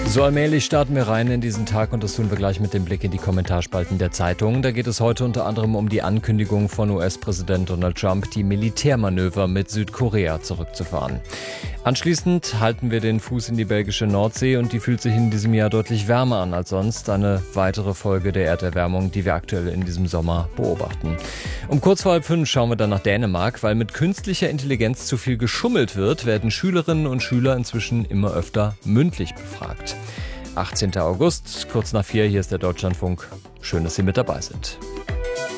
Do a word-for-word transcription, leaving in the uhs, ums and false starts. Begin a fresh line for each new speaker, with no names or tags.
So allmählich starten wir rein in diesen Tag und das tun wir gleich mit dem Blick in die Kommentarspalten der Zeitungen. Da geht es heute unter anderem um die Ankündigung von U S-Präsident Donald Trump, die Militärmanöver mit Südkorea zurückzufahren. Anschließend halten wir den Fuß in die belgische Nordsee und die fühlt sich in diesem Jahr deutlich wärmer an als sonst. Eine weitere Folge der Erderwärmung, die wir aktuell in diesem Sommer beobachten. Um kurz vor halb fünf schauen wir dann nach Dänemark, weil mit künstlicher Intelligenz zu viel geschummelt wird, werden Schülerinnen und Schüler inzwischen immer öfter mündlich befragt. achtzehnten August, kurz nach vier, hier ist der Deutschlandfunk. Schön, dass Sie mit dabei sind.